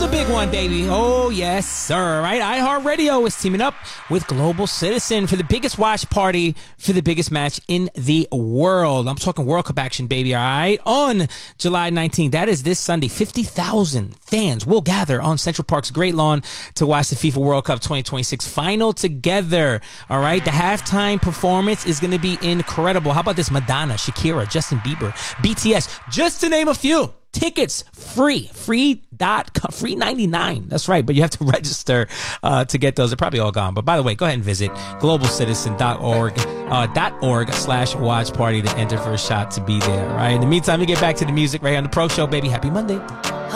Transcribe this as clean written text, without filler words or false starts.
the big one, baby. Oh, yes, sir. Right? iHeartRadio is teaming up with Global Citizen for the biggest watch party for the biggest match in the world. I'm talking World Cup action, baby, all right? On July 19th, that is this Sunday, 50,000 fans will gather on Central Park's Great Lawn to watch the FIFA World Cup 2026 final together, all right? The halftime performance is going to be incredible. How about this? Madonna, Shakira, Justin Bieber, BTS, just to name a few. Tickets free 99. That's right, but you have to register to get those. They're probably all gone, but by the way, go ahead and visit globalcitizen.org/watch party to enter for a shot to be there. Right, in the meantime, we get back to the music right here on the Pro Show, baby. Happy Monday.